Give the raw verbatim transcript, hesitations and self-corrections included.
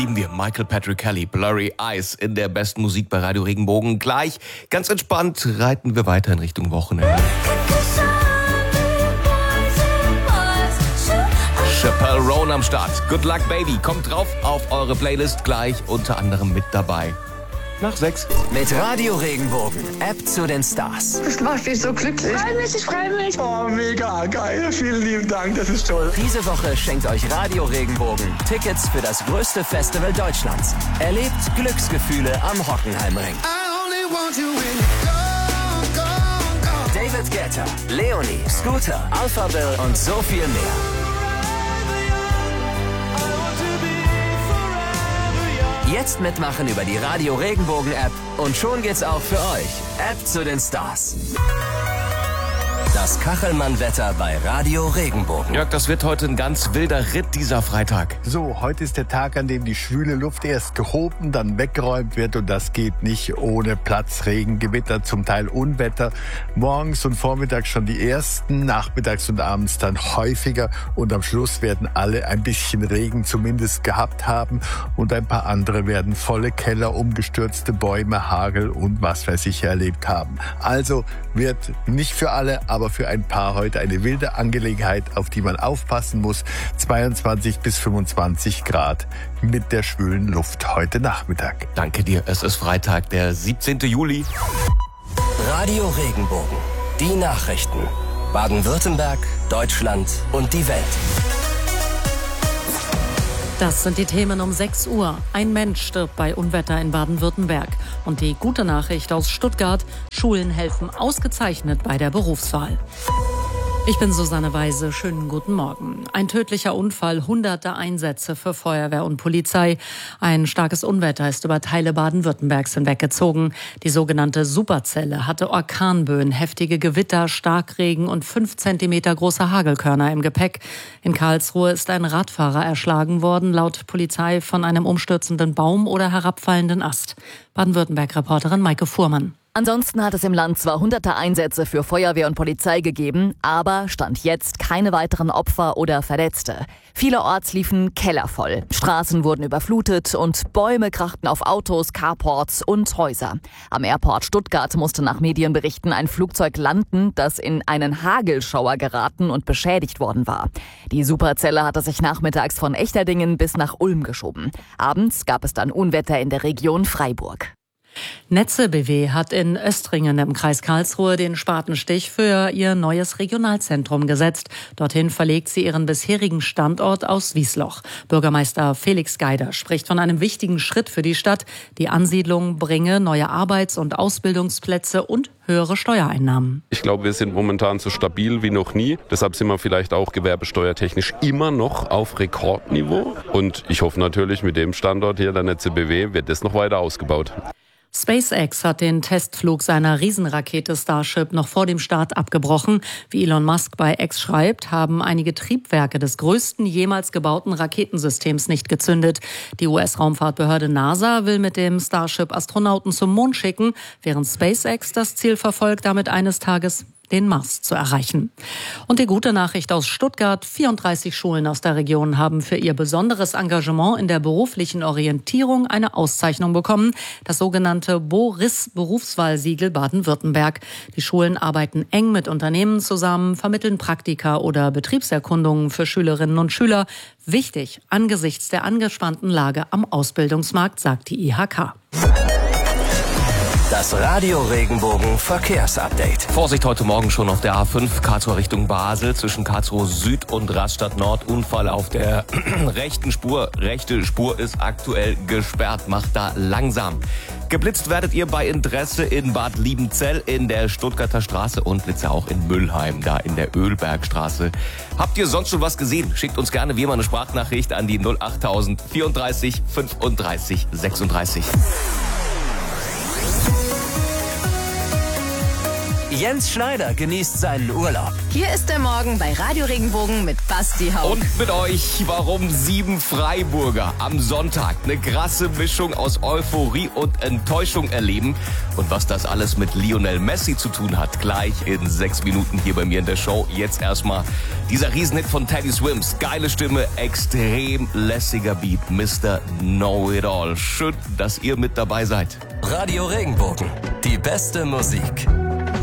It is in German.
lieben wir. Michael Patrick Kelly, Blurry Eyes in der besten Musik bei Radio Regenbogen. Gleich, ganz entspannt, reiten wir weiter in Richtung Wochenende. Chappelle Roan am Start. Good Luck Baby kommt drauf auf eure Playlist, gleich unter anderem mit dabei. Nach sechs. Mit Radio Regenbogen, App zu den Stars. Das macht mich so glücklich. Ich freue mich, ich freue mich. Oh, mega geil. Vielen lieben Dank, das ist toll. Diese Woche schenkt euch Radio Regenbogen Tickets für das größte Festival Deutschlands. Erlebt Glücksgefühle am Hockenheimring. David Guetta, Leonie, Scooter, Alpha Bill und so viel mehr. Jetzt mitmachen über die Radio Regenbogen App und schon geht's auch für euch. App zu den Stars. Das Kachelmann-Wetter bei Radio Regenbogen. Jörg, das wird heute ein ganz wilder Ritt dieser Freitag. So, heute ist der Tag, an dem die schwüle Luft erst gehoben, dann weggeräumt wird und das geht nicht ohne Platzregen, Gewitter, zum Teil Unwetter. Morgens und vormittags schon die ersten, nachmittags und abends dann häufiger und am Schluss werden alle ein bisschen Regen zumindest gehabt haben und ein paar andere werden volle Keller, umgestürzte Bäume, Hagel und was weiß ich erlebt haben. Also wird nicht für alle, aber für ein paar heute eine wilde Angelegenheit, auf die man aufpassen muss. zweiundzwanzig bis fünfundzwanzig Grad mit der schwülen Luft heute Nachmittag. Danke dir. Es ist Freitag, der siebzehnten Juli. Radio Regenbogen. Die Nachrichten. Baden-Württemberg, Deutschland und die Welt. Das sind die Themen um sechs Uhr. Ein Mensch stirbt bei Unwetter in Baden-Württemberg. Und die gute Nachricht aus Stuttgart: Schulen helfen ausgezeichnet bei der Berufswahl. Ich bin Susanne Weise. Schönen guten Morgen. Ein tödlicher Unfall, hunderte Einsätze für Feuerwehr und Polizei. Ein starkes Unwetter ist über Teile Baden-Württembergs hinweggezogen. Die sogenannte Superzelle hatte Orkanböen, heftige Gewitter, Starkregen und fünf Zentimeter große Hagelkörner im Gepäck. In Karlsruhe ist ein Radfahrer erschlagen worden, laut Polizei von einem umstürzenden Baum oder herabfallenden Ast. Baden-Württemberg-Reporterin Maike Fuhrmann. Ansonsten hat es im Land zwar hunderte Einsätze für Feuerwehr und Polizei gegeben, aber Stand jetzt keine weiteren Opfer oder Verletzte. Vielerorts liefen Keller voll, Straßen wurden überflutet und Bäume krachten auf Autos, Carports und Häuser. Am Airport Stuttgart musste nach Medienberichten ein Flugzeug landen, das in einen Hagelschauer geraten und beschädigt worden war. Die Superzelle hatte sich nachmittags von Echterdingen bis nach Ulm geschoben. Abends gab es dann Unwetter in der Region Freiburg. Netze B W hat in Östringen im Kreis Karlsruhe den Spatenstich für ihr neues Regionalzentrum gesetzt. Dorthin verlegt sie ihren bisherigen Standort aus Wiesloch. Bürgermeister Felix Geider spricht von einem wichtigen Schritt für die Stadt. Die Ansiedlung bringe neue Arbeits- und Ausbildungsplätze und höhere Steuereinnahmen. Ich glaube, wir sind momentan so stabil wie noch nie. Deshalb sind wir vielleicht auch gewerbesteuertechnisch immer noch auf Rekordniveau. Und ich hoffe natürlich, mit dem Standort hier der Netze B W wird das noch weiter ausgebaut. SpaceX hat den Testflug seiner Riesenrakete Starship noch vor dem Start abgebrochen. Wie Elon Musk bei X schreibt, haben einige Triebwerke des größten jemals gebauten Raketensystems nicht gezündet. Die U S-Raumfahrtbehörde NASA will mit dem Starship Astronauten zum Mond schicken, während SpaceX das Ziel verfolgt, damit eines Tages den Mars zu erreichen. Und die gute Nachricht aus Stuttgart: vierunddreißig Schulen aus der Region haben für ihr besonderes Engagement in der beruflichen Orientierung eine Auszeichnung bekommen, das sogenannte Boris-Berufswahlsiegel Baden-Württemberg. Die Schulen arbeiten eng mit Unternehmen zusammen, vermitteln Praktika oder Betriebserkundungen für Schülerinnen und Schüler. Wichtig angesichts der angespannten Lage am Ausbildungsmarkt, sagt die I H K. Das Radio Regenbogen Verkehrsupdate. Vorsicht heute Morgen schon auf der A fünf, Karlsruhe Richtung Basel, zwischen Karlsruhe Süd und Rastatt Nord. Unfall auf der rechten Spur. Rechte Spur ist aktuell gesperrt, macht da langsam. Geblitzt werdet ihr bei Interesse in Bad Liebenzell in der Stuttgarter Straße und Blitze auch in Müllheim, da in der Ölbergstraße. Habt ihr sonst schon was gesehen? Schickt uns gerne wie immer eine Sprachnachricht an die null achttausend vierunddreißig fünfunddreißig sechsunddreißig. Jens Schneider genießt seinen Urlaub. Hier ist der Morgen bei Radio Regenbogen mit Basti Haupt. Und mit euch, warum sieben Freiburger am Sonntag eine krasse Mischung aus Euphorie und Enttäuschung erleben. Und was das alles mit Lionel Messi zu tun hat, gleich in sechs Minuten hier bei mir in der Show. Jetzt erstmal dieser Riesenhit von Teddy Swims. Geile Stimme, extrem lässiger Beat. Mister Know-It-All. Schön, dass ihr mit dabei seid. Radio Regenbogen, die beste Musik.